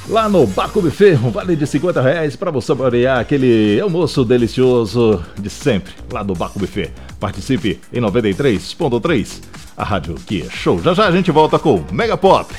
lá no Baco Buffet, um vale de R$50 para você saborear aquele almoço delicioso de sempre, lá do Baco Buffet. Participe em 93.3, a rádio que é show. Já já a gente volta com Mega Pop.